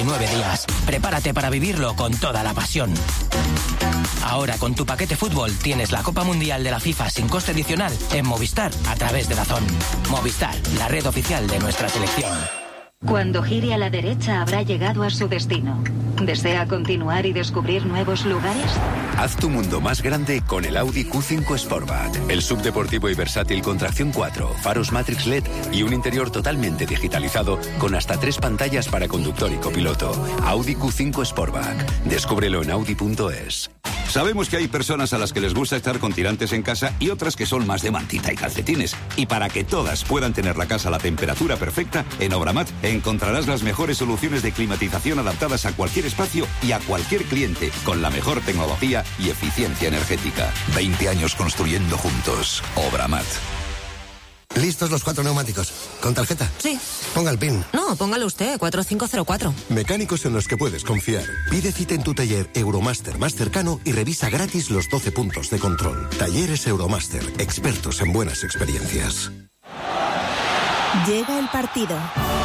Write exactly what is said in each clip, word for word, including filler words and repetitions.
y nueve días. Prepárate para vivirlo con toda la pasión. Ahora con tu paquete fútbol tienes la Copa Mundial de la FIFA sin coste adicional en Movistar a través de DAZN. Movistar, la red oficial de nuestra selección. Cuando gire a la derecha habrá llegado a su destino. ¿Desea continuar y descubrir nuevos lugares? Haz tu mundo más grande con el Audi Q cinco Sportback. El subdeportivo y versátil con tracción cuatro, faros Matrix L E D y un interior totalmente digitalizado con hasta tres pantallas para conductor y copiloto. Audi Q cinco Sportback. Descúbrelo en audi punto es. Sabemos que hay personas a las que les gusta estar con tirantes en casa y otras que son más de mantita y calcetines. Y para que todas puedan tener la casa a la temperatura perfecta, en Obramat encontrarás las mejores soluciones de climatización adaptadas a cualquier espacio y a cualquier cliente, con la mejor tecnología y eficiencia energética. veinte años construyendo juntos. Obramat. ¿Listos los cuatro neumáticos? ¿Con tarjeta? Sí. Ponga el PIN. No, póngalo usted, cuatro cinco cero cuatro. Mecánicos en los que puedes confiar. Pide cita en tu taller Euromaster más cercano y revisa gratis los doce puntos de control. Talleres Euromaster, expertos en buenas experiencias. Llega el partido.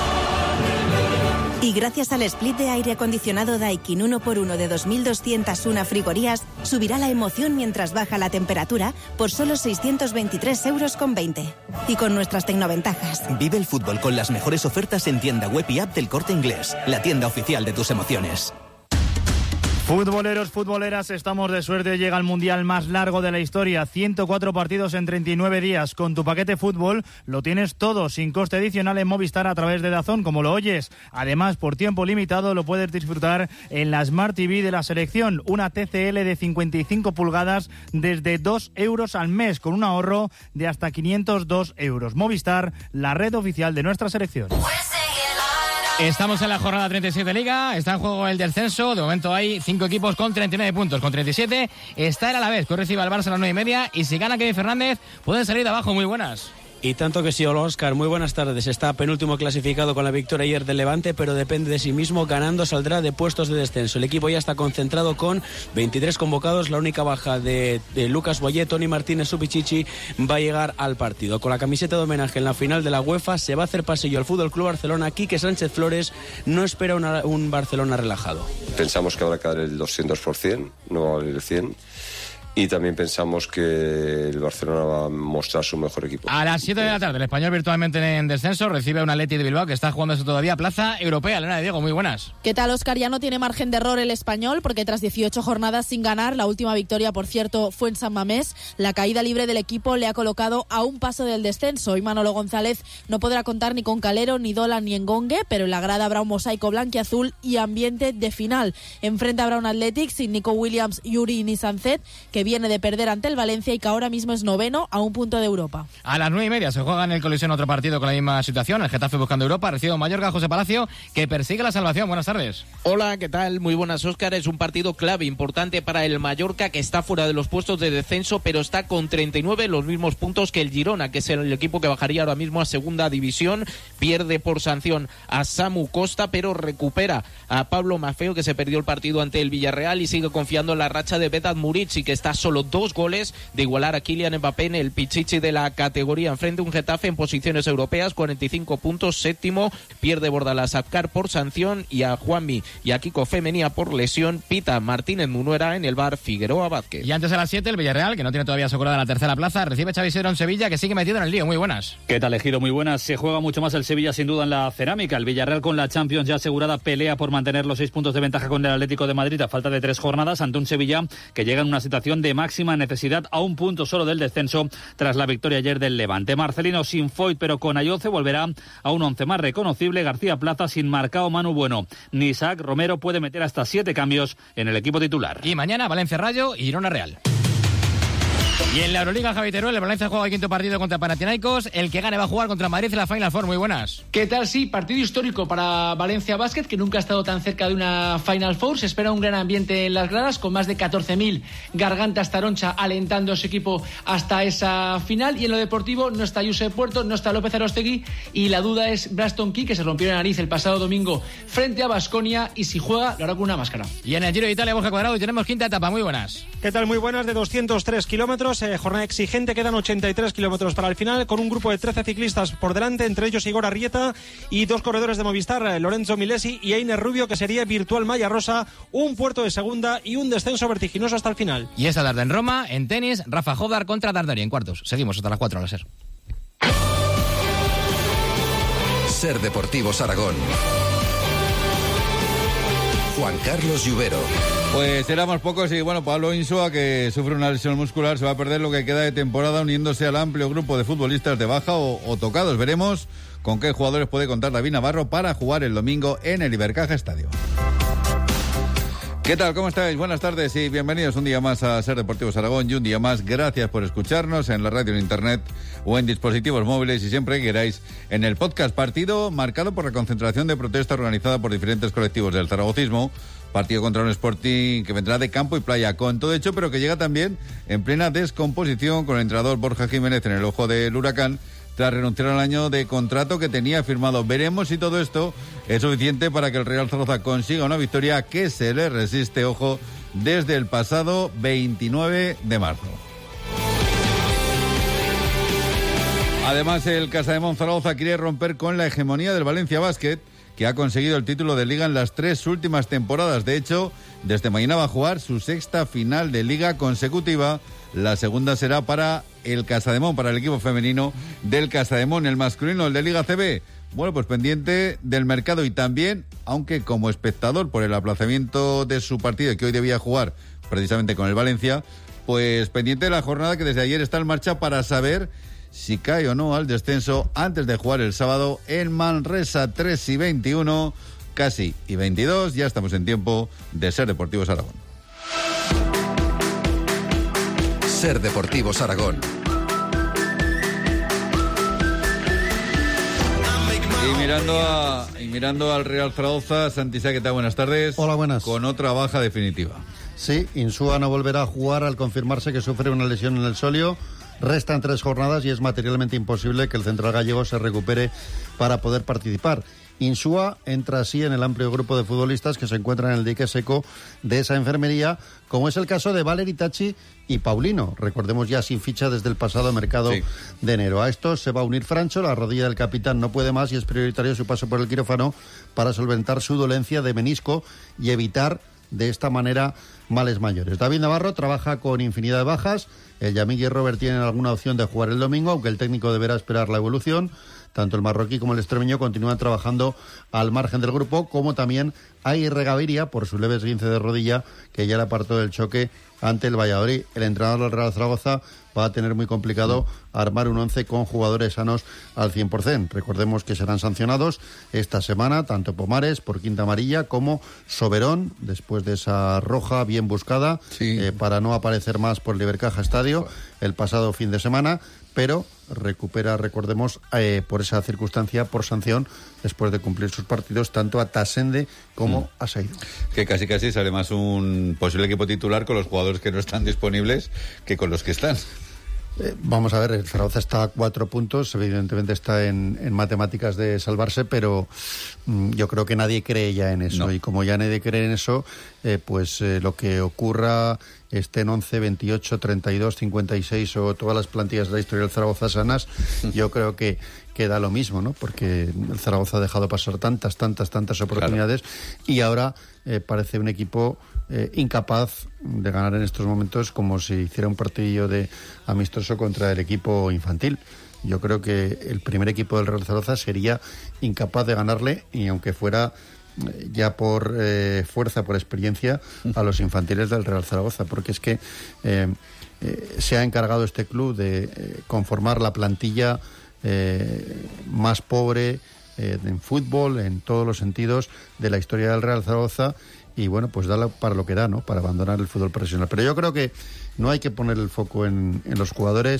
Y gracias al split de aire acondicionado Daikin uno por uno de dos mil doscientas una frigorías, subirá la emoción mientras baja la temperatura por solo seiscientos veintitrés euros con veinte. Y con nuestras tecnoventajas. Vive el fútbol con las mejores ofertas en tienda web y app del Corte Inglés, la tienda oficial de tus emociones. Futboleros, futboleras, estamos de suerte. Llega el mundial más largo de la historia. ciento cuatro partidos en treinta y nueve días. Con tu paquete fútbol lo tienes todo sin coste adicional en Movistar a través de DAZN, como lo oyes. Además, por tiempo limitado lo puedes disfrutar en la Smart T V de la selección. Una T C L de cincuenta y cinco pulgadas desde dos euros al mes, con un ahorro de hasta quinientos dos euros. Movistar, la red oficial de nuestra selección. Estamos en la jornada treinta y siete de Liga, está en juego el descenso, de momento hay cinco equipos con treinta y nueve puntos, con treinta y siete está el Alavés, que recibe al Barça a las nueve y media, y si gana Kevin Fernández pueden salir de abajo. Muy buenas. Y tanto que sí, hola Óscar, muy buenas tardes. Está penúltimo clasificado con la victoria ayer del Levante, pero depende de sí mismo. Ganando saldrá de puestos de descenso. El equipo ya está concentrado con veintitrés convocados. La única baja de, de Lucas Boyé, Toni Martínez, Supichichi va a llegar al partido. Con la camiseta de homenaje en la final de la UEFA se va a hacer pasillo al F C Barcelona. Quique Sánchez Flores no espera una, un Barcelona relajado. Pensamos que habrá que dar el doscientos por ciento, no va a valer el cien por ciento. Y también pensamos que el Barcelona va a mostrar su mejor equipo. A las siete de la tarde, el Español virtualmente en descenso recibe a un Atleti de Bilbao que está jugándose todavía plaza europea. Elena de Diego, muy buenas. ¿Qué tal, Óscar? Ya no tiene margen de error el Español, porque tras dieciocho jornadas sin ganar, la última victoria, por cierto, fue en San Mamés. La caída libre del equipo le ha colocado a un paso del descenso. Y Manolo González no podrá contar ni con Calero, ni Dolan, ni Engongue, pero en la grada habrá un mosaico blanquiazul y ambiente de final. Enfrente habrá un Athletic sin Nico Williams, Yuri ni Sancet, que viene de perder ante el Valencia y que ahora mismo es noveno a un punto de Europa. A las nueve y media se juega en el Colisión otro partido con la misma situación. El Getafe buscando Europa, recibe un Mallorca, José Palacio, que persigue la salvación. Buenas tardes. Hola, ¿qué tal? Muy buenas, Óscar. Es un partido clave, importante para el Mallorca, que está fuera de los puestos de descenso, pero está con treinta y nueve, los mismos puntos que el Girona, que es el equipo que bajaría ahora mismo a segunda división. Pierde por sanción a Samu Costa, pero recupera a Pablo Maffeo, que se perdió el partido ante el Villarreal, y sigue confiando en la racha de Vedat Murici, que está solo dos goles de igualar a Kylian Mbappé en el pichichi de la categoría. Enfrente un Getafe en posiciones europeas, cuarenta y cinco puntos, séptimo. Pierde Bordalás Azcar por sanción, y a Juanmi y a Kiko Femenía por lesión. Pita Martínez Munuera en el bar Figueroa Vázquez. Y antes a las siete el Villarreal, que no tiene todavía asegurada la tercera plaza, recibe Xavi Sierra en Sevilla, que sigue metido en el lío. Muy buenas. ¿Qué tal, Ejido? Muy buenas. Se juega mucho más el Sevilla sin duda en la cerámica. El Villarreal, con la Champions ya asegurada, pelea por mantener los seis puntos de ventaja con el Atlético de Madrid a falta de tres jornadas, ante un Sevilla que llega en una situación de máxima necesidad, a un punto solo del descenso tras la victoria ayer del Levante. Marcelino sin Foyt pero con Ayoce volverá a un once más reconocible. García Plaza sin Marcao, Manu Bueno ni Isaac Romero puede meter hasta siete cambios en el equipo titular. Y mañana Valencia Rayo y Girona Real. Y en la Euroliga, Javi Teruel, el Valencia juega el quinto partido contra Panathinaikos. El que gane va a jugar contra Madrid en la Final Four. Muy buenas. ¿Qué tal? Sí, partido histórico para Valencia Basket, que nunca ha estado tan cerca de una Final Four. Se espera un gran ambiente en las gradas, con más de catorce mil gargantas taroncha alentando a su equipo hasta esa final. Y en lo deportivo no está Josep Puerto, no está López Arostegui, y la duda es Braston Key, que se rompió la nariz el pasado domingo frente a Baskonia, y si juega lo hará con una máscara. Y en el Giro de Italia, Borja Cuadrado, y tenemos quinta etapa. Muy buenas. ¿Qué tal? Muy buenas, de doscientos tres kilómetros. Burgos, eh, jornada exigente, quedan ochenta y tres kilómetros para el final, con un grupo de trece ciclistas por delante, entre ellos Igor Arrieta y dos corredores de Movistar, eh, Lorenzo Milesi y Einer Rubio, que sería Virtual Malla Rosa, un puerto de segunda y un descenso vertiginoso hasta el final. Y esta tarde en Roma, en tenis, Rafa Hovdar contra Darderi en cuartos. Seguimos hasta las cuatro a la SER. SER Deportivos Aragón. Juan Carlos Lluvero. Pues éramos pocos y bueno, Pablo Insua, que sufre una lesión muscular, se va a perder lo que queda de temporada uniéndose al amplio grupo de futbolistas de baja o, o tocados. Veremos con qué jugadores puede contar David Navarro para jugar el domingo en el Ibercaja Estadio. ¿Qué tal? ¿Cómo estáis? Buenas tardes y bienvenidos un día más a SER Deportivos Aragón y un día más gracias por escucharnos en la radio, en internet o en dispositivos móviles y siempre que queráis en el podcast. Partido marcado por la concentración de protesta organizada por diferentes colectivos del zaragocismo. Partido contra un Sporting que vendrá de campo y playa con todo hecho, pero que llega también en plena descomposición con el entrenador Borja Jiménez en el ojo del huracán, tras renunciar al año de contrato que tenía firmado. Veremos si todo esto es suficiente para que el Real Zaragoza consiga una victoria que se le resiste, ojo, desde el pasado veintinueve de marzo. Además, el Casademón Zaragoza quiere romper con la hegemonía del Valencia Basket, que ha conseguido el título de Liga en las tres últimas temporadas. De hecho, desde mañana va a jugar su sexta final de Liga consecutiva. La segunda será para el Casademón, para el equipo femenino del Casademón. El masculino, el de Liga C B, bueno, pues pendiente del mercado y también, aunque como espectador por el aplazamiento de su partido que hoy debía jugar precisamente con el Valencia, pues pendiente de la jornada que desde ayer está en marcha para saber si cae o no al descenso antes de jugar el sábado en Manresa. Tres y veintiuno, casi y veintidós, ya estamos en tiempo de SER Deportivos Aragón. SER Deportivos Aragón. Y mirando a y mirando al Real Zaragoza, Santi Sá, ¿qué tal? Buenas tardes. Hola, buenas. Con otra baja definitiva. Sí, Insúa no volverá a jugar al confirmarse que sufre una lesión en el sóleo. Restan tres jornadas y es materialmente imposible que el central gallego se recupere para poder participar. Insúa entra así en el amplio grupo de futbolistas que se encuentran en el dique seco de esa enfermería, como es el caso de Valeri Tachi y Paulino, recordemos ya sin ficha desde el pasado mercado sí. de enero. A esto se va a unir Francho, la rodilla del capitán no puede más y es prioritario su paso por el quirófano para solventar su dolencia de menisco y evitar de esta manera males mayores. David Navarro trabaja con infinidad de bajas. El Yamil y Robert tienen alguna opción de jugar el domingo, aunque el técnico deberá esperar la evolución. Tanto el marroquí como el extremeño continúan trabajando al margen del grupo, como también Aguirre Gaviria por su leve esguince de rodilla, que ya le apartó del choque ante el Valladolid. El entrenador del Real Zaragoza va a tener muy complicado armar un once con jugadores sanos al cien por ciento. Recordemos que serán sancionados esta semana tanto Pomares por quinta amarilla como Soberón, después de esa roja bien buscada, sí. eh, para no aparecer más por el Ibercaja Estadio el pasado fin de semana, pero recupera, recordemos, eh, por esa circunstancia, por sanción, después de cumplir sus partidos, tanto a Tasende como mm. a Saido. Que casi casi sale más un posible equipo titular con los jugadores que no están disponibles que con los que están. Eh, vamos a ver, el Zaragoza está a cuatro puntos, evidentemente está en, en matemáticas de salvarse, pero mm, yo creo que nadie cree ya en eso. No. Y como ya nadie cree en eso, eh, pues eh, lo que ocurra, estén once, veintiocho, treinta y dos, cincuenta y seis o todas las plantillas de la historia del Zaragoza sanas, yo creo que queda lo mismo, ¿no? Porque el Zaragoza ha dejado pasar tantas, tantas, tantas oportunidades, claro. Y ahora eh, parece un equipo eh, incapaz de ganar en estos momentos, como si hiciera un partido de amistoso contra el equipo infantil. Yo creo que el primer equipo del Real Zaragoza sería incapaz de ganarle, y aunque fuera ya por eh, fuerza, por experiencia, a los infantiles del Real Zaragoza, porque es que eh, eh, se ha encargado este club de eh, conformar la plantilla eh, más pobre eh, en fútbol, en todos los sentidos, de la historia del Real Zaragoza, y bueno, pues da para lo que da, ¿no? Para abandonar el fútbol profesional. Pero yo creo que no hay que poner el foco en, en los jugadores.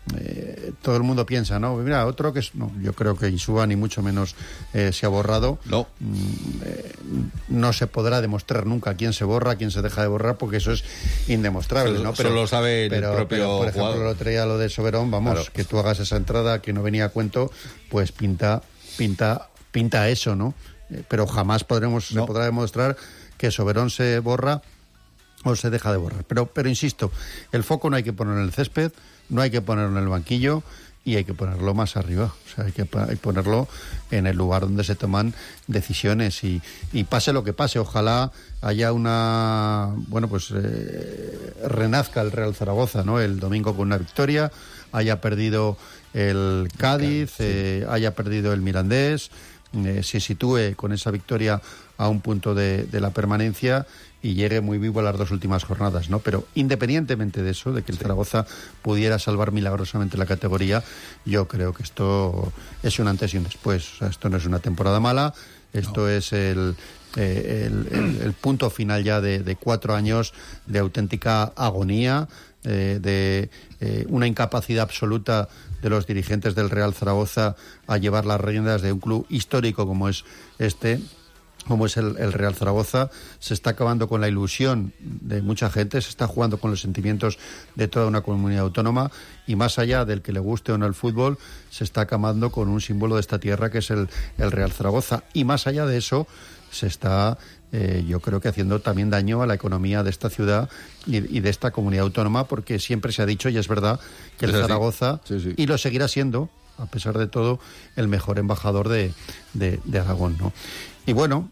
Eh, todo el mundo piensa, ¿no? Mira, otro que es... No, yo creo que Insúa ni mucho menos eh, se ha borrado. No. Mm, eh, no se podrá demostrar nunca quién se borra, quién se deja de borrar, porque eso es indemostrable, solo, ¿no? Pero solo lo sabe pero, el propio pero, por ejemplo, jugador. El otro día lo de Soberón, vamos, claro. Que tú hagas esa entrada que no venía a cuento, pues pinta, pinta, pinta eso, ¿no? Eh, pero jamás podremos, no. se podrá demostrar que Soberón se borra o se deja de borrar. Pero, pero insisto, el foco no hay que ponerlo en el césped, no hay que ponerlo en el banquillo y hay que ponerlo más arriba. O sea, hay que, hay que ponerlo en el lugar donde se toman decisiones y, y pase lo que pase. Ojalá haya una, bueno, pues eh, renazca el Real Zaragoza, ¿no? El domingo con una victoria, haya perdido el Cádiz, sí. eh, haya perdido el Mirandés, eh, se sitúe con esa victoria a un punto de, de la permanencia y llegue muy vivo a las dos últimas jornadas, ¿no? Pero independientemente de eso, de que el Zaragoza pudiera salvar milagrosamente la categoría, yo creo que esto es un antes y un después. O sea, esto no es una temporada mala, esto no. es el, eh, el, el, el punto final ya de, de cuatro años de auténtica agonía, eh, de eh, una incapacidad absoluta de los dirigentes del Real Zaragoza a llevar las riendas de un club histórico como es este, como es el, el Real Zaragoza. Se está acabando con la ilusión de mucha gente, se está jugando con los sentimientos de toda una comunidad autónoma y más allá del que le guste o no el fútbol, se está acabando con un símbolo de esta tierra que es el, el Real Zaragoza y más allá de eso se está, eh, yo creo que haciendo también daño a la economía de esta ciudad y, y de esta comunidad autónoma, porque siempre se ha dicho, y es verdad, que el Zaragoza, sí, sí. y lo seguirá siendo, a pesar de todo, el mejor embajador de, de, de Aragón, ¿no? Y bueno,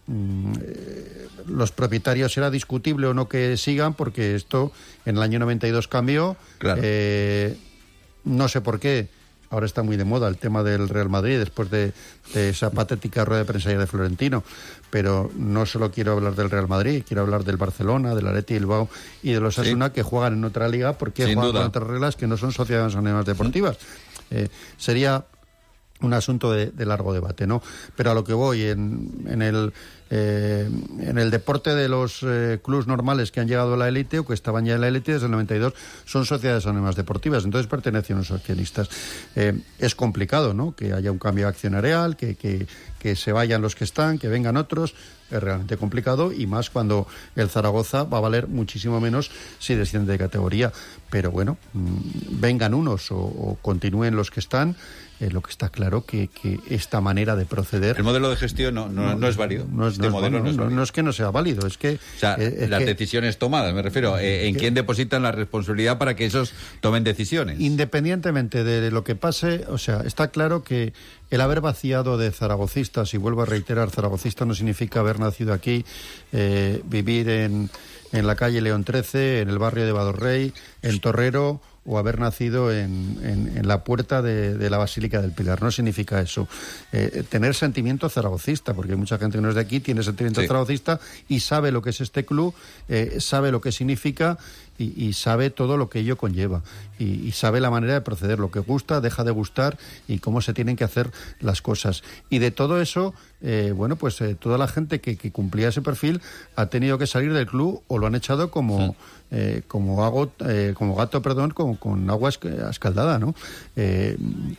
eh, los propietarios era discutible o no que sigan, porque esto en el año noventa y dos cambió. Claro. Eh, no sé por qué. Ahora está muy de moda el tema del Real Madrid, después de, de esa patética rueda de prensa de Florentino. Pero no solo quiero hablar del Real Madrid, quiero hablar del Barcelona, del Athletic Bilbao y de los Osasuna, sí. que juegan en otra liga porque Sin juegan duda. con otras reglas que no son sociedades anónimas deportivas. Eh, sería un asunto de, de largo debate, ¿no? Pero a lo que voy, en, en el eh, en el deporte de los eh, clubs normales que han llegado a la élite o que estaban ya en la élite desde el noventa y dos, son sociedades anónimas deportivas, entonces pertenecen a los accionistas. Eh, es complicado, ¿no? Que haya un cambio accionarial, que, que, que se vayan los que están, que vengan otros, es realmente complicado y más cuando el Zaragoza va a valer muchísimo menos si desciende de categoría. Pero bueno, mmm, vengan unos o, o continúen los que están. Eh, lo que está claro que, que esta manera de proceder... El modelo de gestión no, no, no, no es válido. No es, este no, modelo no, no, es no, no es que no sea válido, es que... O sea, eh, es las que, decisiones tomadas, me refiero, eh, en que, quién depositan la responsabilidad para que esos tomen decisiones. Independientemente de lo que pase, o sea, está claro que el haber vaciado de zaragocistas, y vuelvo a reiterar, zaragocista no significa haber nacido aquí, eh, vivir en, en la calle León trece, en el barrio de Badorrey, en Torrero, o haber nacido en, en, en la puerta de, de la Basílica del Pilar. No significa eso. Eh, tener sentimiento zaragocista, porque hay mucha gente que no es de aquí, tiene sentimiento sí. zaragocista y sabe lo que es este club, eh, sabe lo que significa y, y sabe todo lo que ello conlleva. Y, y sabe la manera de proceder, lo que gusta, deja de gustar y cómo se tienen que hacer las cosas. Y de todo eso, eh, bueno, pues eh, toda la gente que, que cumplía ese perfil ha tenido que salir del club o lo han echado como... Sí. Eh, como, hago, eh, como gato, perdón, con, con agua escaldada, ¿no? Eh,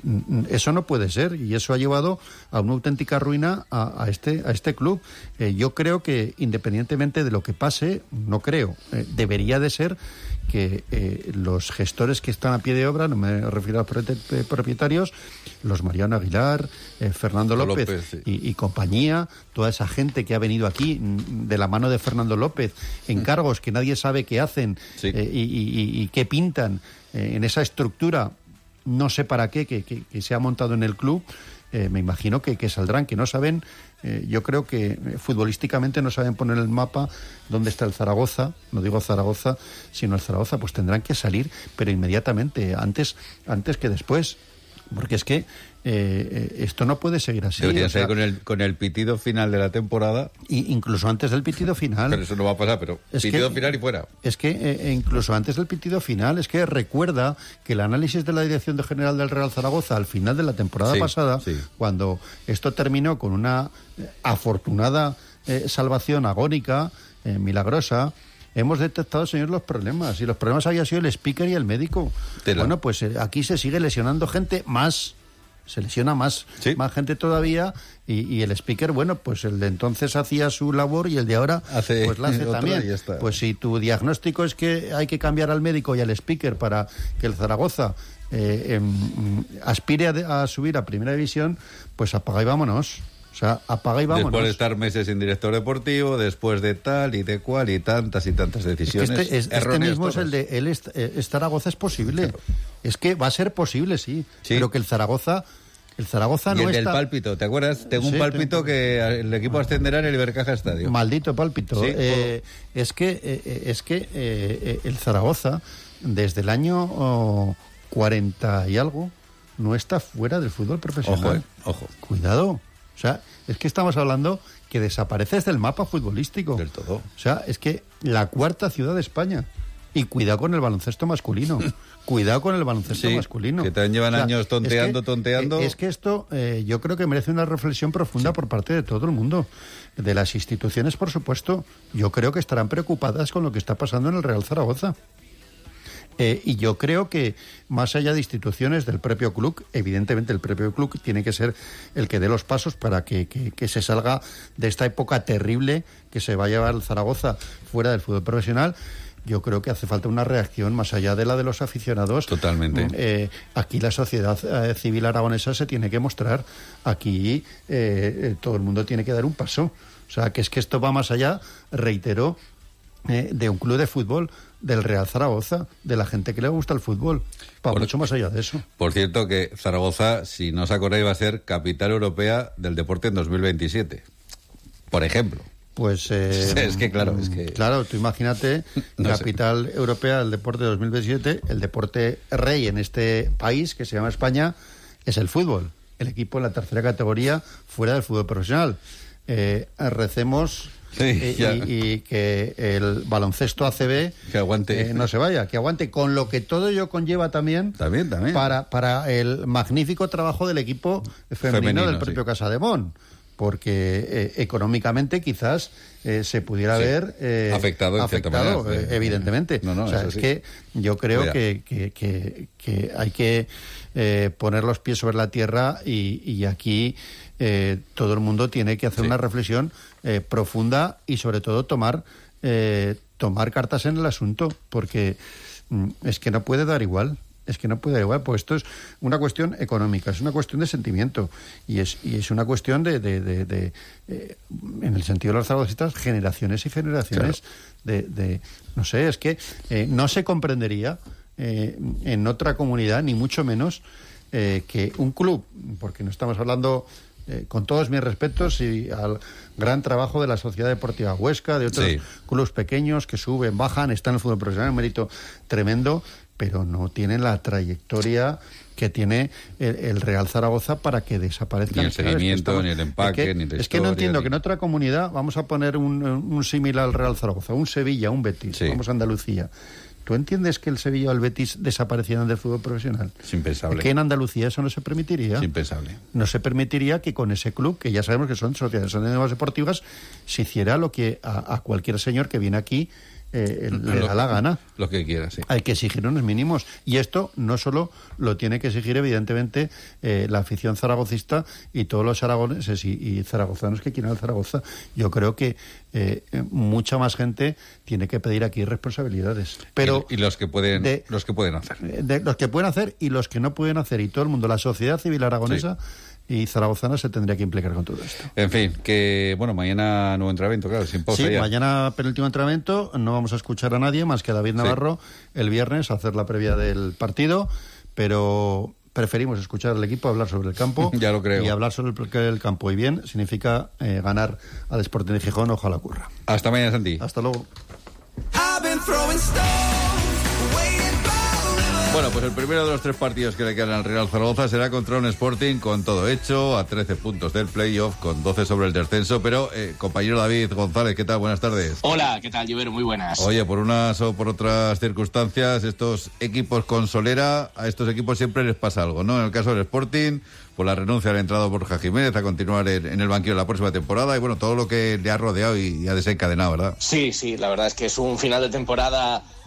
eso no puede ser y eso ha llevado a una auténtica ruina a, a, este, a este club. Eh, yo creo que independientemente de lo que pase, no creo, eh, debería de ser que eh, los gestores que están a pie de obra, no me refiero a propietarios, los Mariano Aguilar, eh, Fernando López, López sí. y, y compañía, toda esa gente que ha venido aquí de la mano de Fernando López, en cargos que nadie sabe qué hacen sí. eh, y, y, y qué pintan eh, en esa estructura, no sé para qué, que, que, que se ha montado en el club. Eh, me imagino que, que saldrán, que no saben, eh, yo creo que eh, futbolísticamente no saben poner el mapa dónde está el Zaragoza, no digo Zaragoza, sino el Zaragoza, pues tendrán que salir, pero inmediatamente, antes, antes que después, porque es que eh, esto no puede seguir así. Debería o sea, ser con el, con el pitido final de la temporada. Y incluso antes del pitido final. Pero eso no va a pasar, pero es pitido que, final y fuera. Es que eh, incluso antes del pitido final, es que recuerda que el análisis de la Dirección General del Real Zaragoza al final de la temporada sí, pasada, sí. cuando esto terminó con una eh, afortunada eh, salvación agónica, eh, milagrosa, hemos detectado, señor, los problemas. Y los problemas había sido el speaker y el médico. Tela. Bueno, pues eh, aquí se sigue lesionando gente más... se lesiona más, ¿sí? más gente todavía y, y el speaker, bueno, pues el de entonces hacía su labor y el de ahora hace, pues la hace también. Pues si tu diagnóstico es que hay que cambiar al médico y al speaker para que el Zaragoza eh, eh, aspire a, a subir a primera división, pues apaga y vámonos. O sea, apaga y vámonos. Después de estar meses sin director deportivo, después de tal y de cual y tantas y tantas decisiones. Es que este, es, este mismo todas. Es el de el est, eh, Zaragoza es posible. Claro. Es que va a ser posible, sí, sí. Pero que el Zaragoza... El Zaragoza y no el está... del pálpito, ¿te acuerdas? Tengo sí, un pálpito tengo... que el equipo ascenderá en el Ibercaja Estadio. Maldito pálpito. Sí, eh, es que, eh, es que eh, el Zaragoza, desde el año oh, cuarenta y algo, no está fuera del fútbol profesional. Ojo, eh, ojo. Cuidado. O sea, es que estamos hablando que desapareces del mapa futbolístico. Del todo. O sea, es que la cuarta ciudad de España. Y cuidado con el baloncesto masculino. Cuidado con el baloncesto sí, masculino. Que te llevan o sea, años tonteando, es que, tonteando. Es que esto eh, yo creo que merece una reflexión profunda sí. por parte de todo el mundo. De las instituciones, por supuesto. Yo creo que estarán preocupadas con lo que está pasando en el Real Zaragoza. Eh, y yo creo que más allá de instituciones del propio club, evidentemente el propio club tiene que ser el que dé los pasos para que, que, que se salga de esta época terrible que se va a llevar el Zaragoza fuera del fútbol profesional. Yo creo que hace falta una reacción más allá de la de los aficionados. Totalmente. Eh, aquí la sociedad eh, civil aragonesa se tiene que mostrar. Aquí eh, todo el mundo tiene que dar un paso. O sea, que es que esto va más allá, reitero, eh, de un club de fútbol, del Real Zaragoza, de la gente que le gusta el fútbol. Va por, mucho más allá de eso. Por cierto, que Zaragoza, si no os acordáis, va a ser capital europea del deporte en dos mil veintisiete. Por ejemplo. Pues eh, es que claro, es que claro, tú imagínate, no capital sé. europea del deporte de dos mil veintisiete, el deporte rey en este país que se llama España es el fútbol, el equipo en la tercera categoría fuera del fútbol profesional. Eh, recemos sí, eh, y, y que el baloncesto A C B que aguante, eh, no se vaya, que aguante, con lo que todo ello conlleva también, también, también. para para el magnífico trabajo del equipo femenino, femenino del propio sí. Casademón. Porque eh, económicamente quizás eh, se pudiera sí. ver eh, afectado, afectado manera, eh, evidentemente. No, no, o sea, es sí. que yo creo que, que, que, que hay que eh, poner los pies sobre la tierra y, y aquí eh, todo el mundo tiene que hacer sí. una reflexión eh, profunda y sobre todo tomar eh, tomar cartas en el asunto, porque mm, es que no puede dar igual. Es que no puede dar igual, pues esto es una cuestión económica, es una cuestión de sentimiento y es y es una cuestión de, de, de, de eh, en el sentido de los zaragozistas, generaciones y generaciones claro. de, de, no sé, es que eh, no se comprendería eh, en otra comunidad, ni mucho menos, eh, que un club, porque no estamos hablando... Eh, con todos mis respetos y al gran trabajo de la Sociedad Deportiva Huesca, de otros sí. clubes pequeños que suben, bajan, están en el fútbol profesional, un mérito tremendo, pero no tienen la trayectoria que tiene el, el Real Zaragoza para que desaparezca. Ni el seguimiento, estamos, ni el empaque, es que, ni la Es historia, que no entiendo ni... que en otra comunidad, vamos a poner un, un símil al Real Zaragoza, un Sevilla, un Betis, sí. vamos a Andalucía. ¿Tú entiendes que el Sevilla o el Betis desaparecieran del fútbol profesional? Es impensable. Que en Andalucía eso no se permitiría. Es impensable. No se permitiría que con ese club, que ya sabemos que son sociedades deportivas, se hiciera lo que a, a cualquier señor que viene aquí eh, le lo, da la gana. Lo que quiera, sí. Hay que exigir unos mínimos. Y esto no solo lo tiene que exigir, evidentemente, eh, la afición zaragocista y todos los aragoneses y, y zaragozanos que quieran al Zaragoza. Yo creo que eh, mucha más gente tiene que pedir aquí responsabilidades. Pero y, y los que pueden de, los que pueden hacer. De, los que pueden hacer y los que no pueden hacer. Y todo el mundo, la sociedad civil aragonesa... Sí. Y zaragozana se tendría que implicar con todo esto. En fin, que bueno, mañana nuevo entrenamiento, claro, sin pausa sí, ya. mañana penúltimo entrenamiento, no vamos a escuchar a nadie más que a David Navarro sí. el viernes a hacer la previa del partido, pero preferimos escuchar al equipo, hablar sobre el campo. Ya lo creo. Y hablar sobre el, el campo. Y bien, significa eh, ganar al Sporting de Gijón, ojalá ocurra. Hasta mañana, Santi. Hasta luego. Bueno, pues el primero de los tres partidos que le quedan al Real Zaragoza será contra un Sporting con todo hecho, a trece puntos del playoff, con doce sobre el descenso. Pero, eh, compañero David González, ¿qué tal? Buenas tardes. Hola, ¿qué tal, Lluvero? Muy buenas. Oye, por unas o por otras circunstancias, estos equipos con solera, a estos equipos siempre les pasa algo, ¿no? En el caso del Sporting, por la renuncia al entrado Borja Jiménez a continuar en, en el banquillo la próxima temporada y, bueno, todo lo que le ha rodeado y, y ha desencadenado, ¿verdad? Sí, sí, la verdad es que es un final de temporada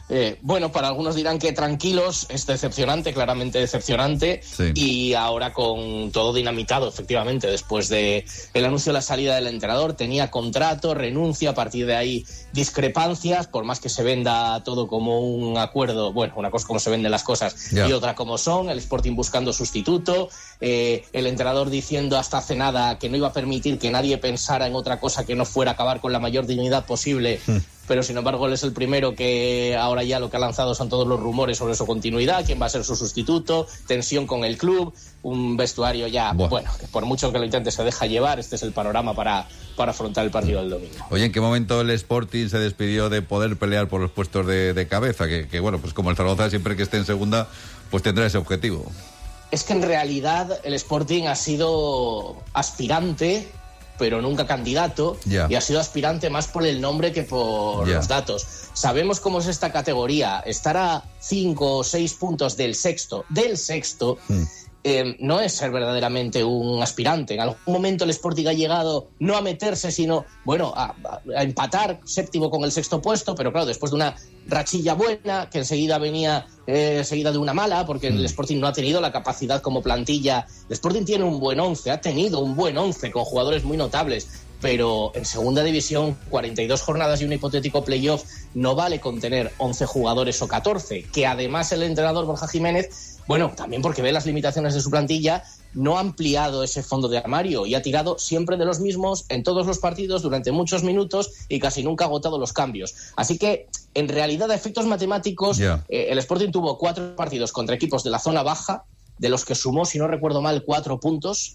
Eh, bueno, para algunos dirán que tranquilos, es decepcionante, claramente decepcionante, sí. Y ahora con todo dinamitado, efectivamente, después de el anuncio de la salida del entrenador, tenía contrato, renuncia, a partir de ahí discrepancias, por más que se venda todo como un acuerdo, bueno, una cosa como se venden las cosas yeah. y otra como son, el Sporting buscando sustituto, eh, el entrenador diciendo hasta hace nada que no iba a permitir que nadie pensara en otra cosa que no fuera acabar con la mayor dignidad posible, mm. pero sin embargo él es el primero que ahora ya lo que ha lanzado son todos los rumores sobre su continuidad, quién va a ser su sustituto, tensión con el club, un vestuario ya, Buah. bueno, que por mucho que lo intente se deja llevar, este es el panorama para, para afrontar el partido del domingo. Oye, ¿en qué momento el Sporting se despidió de poder pelear por los puestos de, de cabeza? Que, que bueno, pues como el Zaragoza siempre que esté en segunda, pues tendrá ese objetivo. Es que en realidad el Sporting ha sido aspirante, pero nunca candidato, yeah. y ha sido aspirante más por el nombre que por yeah. los datos. Sabemos cómo es esta categoría, estar a cinco o seis puntos del sexto, del sexto, mm. eh, no es ser verdaderamente un aspirante. En algún momento el Sporting ha llegado no a meterse, sino, bueno, a, a empatar séptimo con el sexto puesto, pero claro, después de una rachilla buena, que enseguida venía eh, seguida de una mala, porque mm. el Sporting no ha tenido la capacidad como plantilla. El Sporting tiene un buen once, ha tenido un buen once con jugadores muy notables, pero en segunda división, cuarenta y dos jornadas y un hipotético playoff, no vale con tener once jugadores o catorce, que además el entrenador Borja Jiménez, bueno, también porque ve las limitaciones de su plantilla, no ha ampliado ese fondo de armario y ha tirado siempre de los mismos en todos los partidos durante muchos minutos y casi nunca ha agotado los cambios. Así que, en realidad, a efectos matemáticos, yeah. eh, el Sporting tuvo cuatro partidos contra equipos de la zona baja, de los que sumó, si no recuerdo mal, cuatro puntos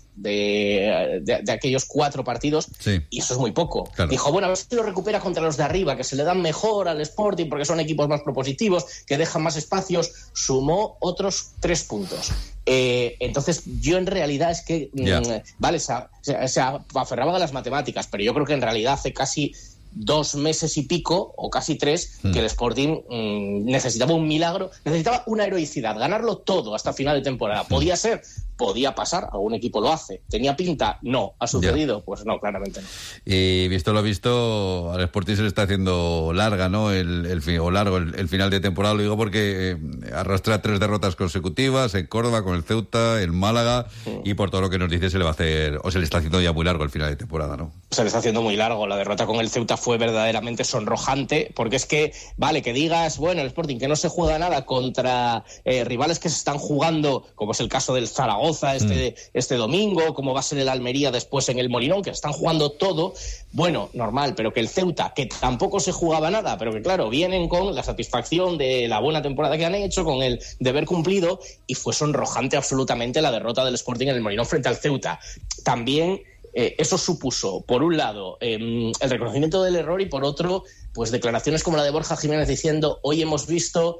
de, de, de aquellos cuatro partidos, sí. y eso es muy poco. Claro. Dijo, bueno, a ver si lo recupera contra los de arriba, que se le dan mejor al Sporting porque son equipos más propositivos, que dejan más espacios. Sumó otros tres puntos. Eh, entonces, yo en realidad es que, yeah. mmm, vale, se, se, se aferraban a las matemáticas, pero yo creo que en realidad hace casi dos meses y pico, o casi tres, mm. que el Sporting mmm, necesitaba un milagro, necesitaba una heroicidad, ganarlo todo hasta final de temporada. ¿Podía ser? Podía pasar, algún equipo lo hace. ¿Tenía pinta? No. ¿Ha sucedido? Yeah. Pues no, claramente no. Y visto lo visto, al Sporting se le está haciendo larga, ¿no? El, el o largo el, el final de temporada, lo digo porque eh, arrastra tres derrotas consecutivas en Córdoba, con el Ceuta, en Málaga, mm. y por todo lo que nos dice se le va a hacer, o se le está haciendo ya muy largo el final de temporada, ¿no? Se le está haciendo muy largo. La derrota con el Ceuta fue verdaderamente sonrojante, porque es que, vale, que digas, bueno, el Sporting que no se juega nada contra eh, rivales que se están jugando, como es el caso del Zaragoza este, mm. este domingo, como va a ser el Almería después en el Molinón, que están jugando todo, bueno, normal, pero que el Ceuta, que tampoco se jugaba nada, pero que claro, vienen con la satisfacción de la buena temporada que han hecho, con el deber cumplido, y fue sonrojante absolutamente la derrota del Sporting en el Molinón frente al Ceuta. También Eh, eso supuso, por un lado, eh, el reconocimiento del error, y por otro, pues declaraciones como la de Borja Jiménez diciendo, hoy hemos visto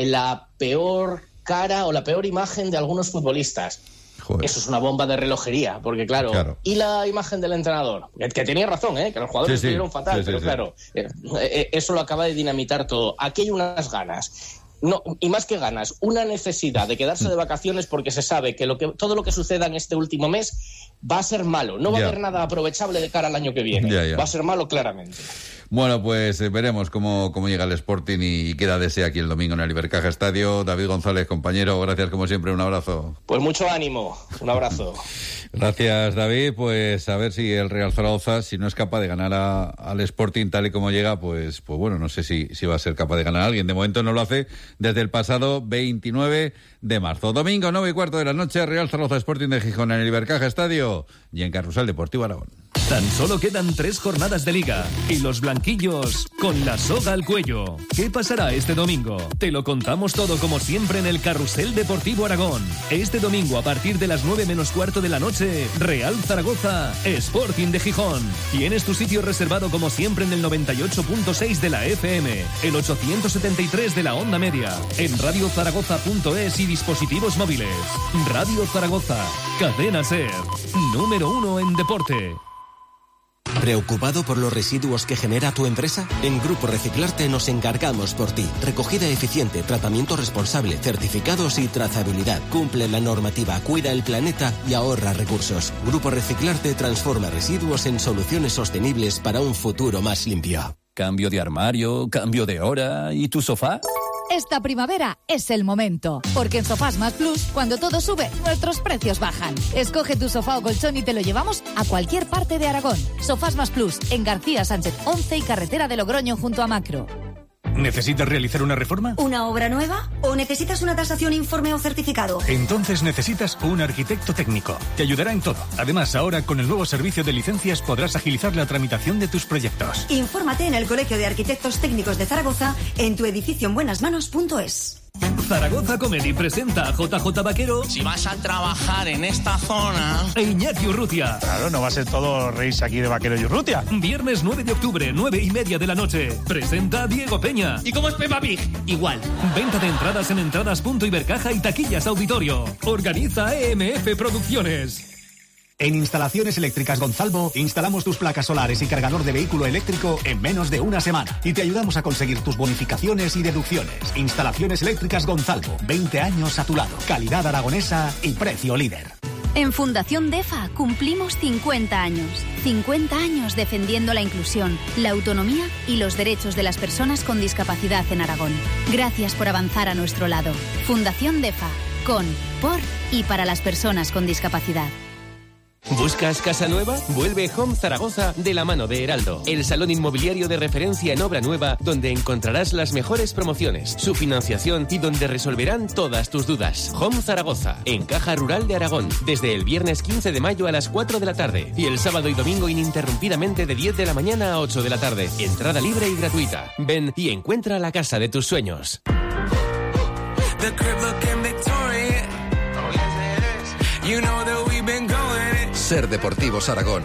la peor cara o la peor imagen de algunos futbolistas. Joder. Eso es una bomba de relojería, porque claro, claro. y la imagen del entrenador, que, que tenía razón, ¿eh? Que los jugadores sí, sí. estuvieron fatal, sí, pero sí, claro, sí. Eh, eh, eso lo acaba de dinamitar todo. Aquí hay unas ganas. No, y más que ganas, una necesidad de quedarse de vacaciones, porque se sabe que, lo que todo lo que suceda en este último mes va a ser malo, no va yeah. a haber nada aprovechable de cara al año que viene, yeah, yeah. va a ser malo claramente. Bueno, pues eh, veremos cómo, cómo llega el Sporting y queda de ser aquí el domingo en el Ibercaja Estadio. David González, compañero, gracias como siempre, un abrazo. Pues mucho ánimo, un abrazo. Gracias, David. Pues a ver si el Real Zaragoza, si no es capaz de ganar a, al Sporting tal y como llega, pues, pues bueno, no sé si, si va a ser capaz de ganar a alguien. De momento no lo hace desde el pasado veintinueve de marzo. Domingo, nueve y cuarto de la noche, Real Zaragoza Sporting de Gijón en el Ibercaja Estadio y en Carrusel Deportivo Aragón. Tan solo quedan tres jornadas de Liga y los blanquillos con la soga al cuello. ¿Qué pasará este domingo? Te lo contamos todo como siempre en el Carrusel Deportivo Aragón. Este domingo a partir de las nueve menos cuarto de la noche, Real Zaragoza Sporting de Gijón. Tienes tu sitio reservado como siempre en el noventa y ocho punto seis de la F M, el ochocientos setenta y tres de la onda media, en radio zaragoza punto es y dispositivos móviles. Radio Zaragoza, cadena SER, número uno en deporte. ¿Preocupado por los residuos que genera tu empresa? En Grupo Reciclarte nos encargamos por ti. Recogida eficiente, tratamiento responsable, certificados y trazabilidad. Cumple la normativa, cuida el planeta y ahorra recursos. Grupo Reciclarte transforma residuos en soluciones sostenibles para un futuro más limpio. cambio de armario, cambio de hora. ¿Y tu sofá? Esta primavera es el momento, porque en Sofás Más Plus, cuando todo sube, nuestros precios bajan. Escoge tu sofá o colchón y te lo llevamos a cualquier parte de Aragón. Sofás Más Plus, en García Sánchez once y carretera de Logroño junto a Macro. ¿Necesitas realizar una reforma? ¿Una obra nueva? ¿O necesitas una tasación, informe o certificado? Entonces necesitas un arquitecto técnico. Te ayudará en todo. Además, ahora con el nuevo servicio de licencias podrás agilizar la tramitación de tus proyectos. Infórmate en el Colegio de Arquitectos Técnicos de Zaragoza en tu edificio en buenas manos punto es. Zaragoza Comedy presenta a J J Vaquero. Si vas a trabajar en esta zona... E Iñaki Urrutia. Claro, no va a ser todo reírse aquí de Vaquero y Urrutia. Viernes nueve de octubre, nueve y media de la noche. Presenta Diego Peña. ¿Y cómo es Peppa Pig? Igual. Venta de entradas en entradas.ibercaja y taquillas auditorio. Organiza E M F Producciones. En Instalaciones Eléctricas Gonzalvo instalamos tus placas solares y cargador de vehículo eléctrico en menos de una semana y te ayudamos a conseguir tus bonificaciones y deducciones. Instalaciones Eléctricas Gonzalvo, veinte años a tu lado, calidad aragonesa y precio líder. En Fundación DEFA cumplimos cincuenta años. cincuenta años defendiendo la inclusión, la autonomía y los derechos de las personas con discapacidad en Aragón. Gracias por avanzar a nuestro lado. Fundación DEFA, con, por y para las personas con discapacidad. ¿Buscas casa nueva? Vuelve Home Zaragoza de la mano de Heraldo, el salón inmobiliario de referencia en obra nueva donde encontrarás las mejores promociones, su financiación y donde resolverán todas tus dudas. Home Zaragoza, en Caja Rural de Aragón, desde el viernes quince de mayo a las cuatro de la tarde y el sábado y domingo ininterrumpidamente de diez de la mañana a ocho de la tarde. Entrada libre y gratuita. Ven y encuentra la casa de tus sueños. Ser Deportivos Aragón.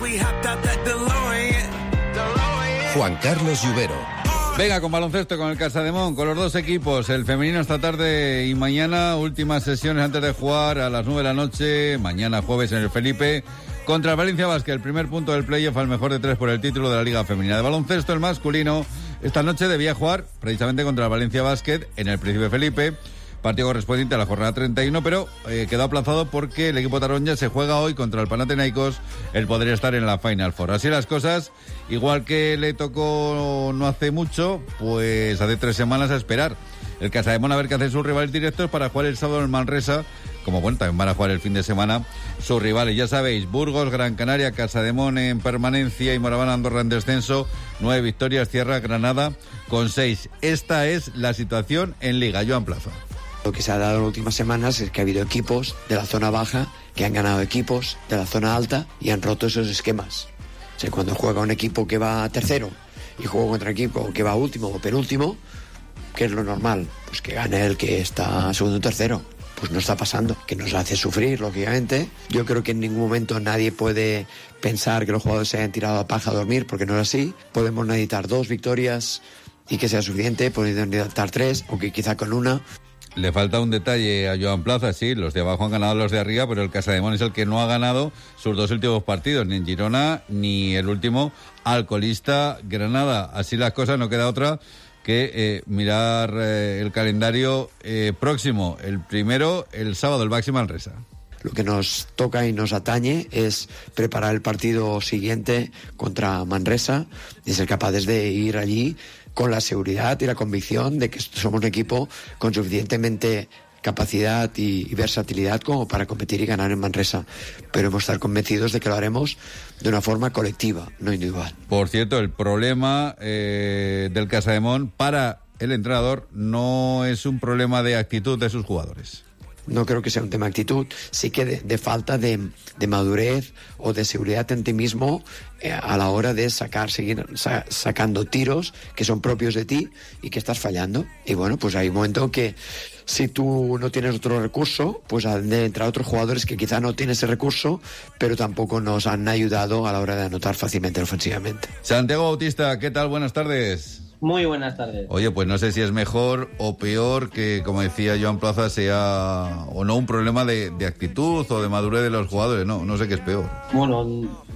Juan Carlos Lluvero. Venga, con baloncesto, con el Casademón, con los dos equipos. El femenino esta tarde y mañana, últimas sesiones antes de jugar a las nueve de la noche. Mañana jueves en el Felipe, contra el Valencia Basket. El primer punto del playoff al mejor de tres por el título de la Liga Femenina de Baloncesto. El masculino esta noche debía jugar precisamente contra el Valencia Basket en el Príncipe Felipe. Partido correspondiente a la jornada treinta y uno, pero eh, quedó aplazado porque el equipo taronja se juega hoy contra el Panathinaikos. Él podría estar en la Final Four. Así las cosas, igual que le tocó no hace mucho, pues hace tres semanas a esperar. El Casademón a ver qué hacen sus rivales directos para jugar el sábado en Manresa. Como bueno, también van a jugar el fin de semana sus rivales. Ya sabéis, Burgos, Gran Canaria, Casademón en permanencia y Moraván Andorra en descenso. Nueve victorias, cierra Granada con seis. Esta es la situación en Liga. Joan Plaza. Lo que se ha dado en las últimas semanas es que ha habido equipos de la zona baja que han ganado equipos de la zona alta y han roto esos esquemas. O sea, cuando juega un equipo que va tercero y juega contra un equipo que va último o penúltimo, ¿qué es lo normal? Pues que gane el que está segundo o tercero. Pues no está pasando, que nos hace sufrir, lógicamente. Yo creo que en ningún momento nadie puede pensar que los jugadores se hayan tirado a paja a dormir, porque no es así. Podemos necesitar dos victorias y que sea suficiente, podemos necesitar tres, o que quizá con una. Le falta un detalle a Joan Plaza, sí, los de abajo han ganado los de arriba, pero el Casademón es el que no ha ganado sus dos últimos partidos, ni en Girona, ni el último alcoholista Granada. Así las cosas, no queda otra que eh, mirar eh, el calendario eh, próximo. El primero, el sábado, el Baxi Manresa. Lo que nos toca y nos atañe es preparar el partido siguiente contra Manresa y ser capaces de ir allí con la seguridad y la convicción de que somos un equipo con suficientemente capacidad y, y versatilidad como para competir y ganar en Manresa. Pero hemos de estar convencidos de que lo haremos de una forma colectiva, no individual. Por cierto, el problema eh, del Casademón para el entrenador no es un problema de actitud de sus jugadores. No creo que sea un tema de actitud, sí que de, de falta de, de madurez o de seguridad en ti mismo eh, a la hora de sacar, seguir sa, sacando tiros que son propios de ti y que estás fallando. Y bueno, pues hay un momento que si tú no tienes otro recurso, pues han de entrar otros jugadores que quizá no tienen ese recurso, pero tampoco nos han ayudado a la hora de anotar fácilmente ofensivamente. Santiago Bautista, ¿qué tal? Buenas tardes. Muy buenas tardes. Oye, pues no sé si es mejor o peor que, como decía Joan Plaza, sea o no un problema de, de actitud o de madurez de los jugadores. No, no sé qué es peor. Bueno,